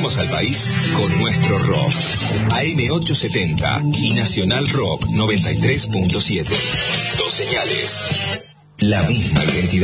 Recorremos al país con nuestro rock. AM870 y Nacional Rock 93.7. Dos señales. La misma identidad.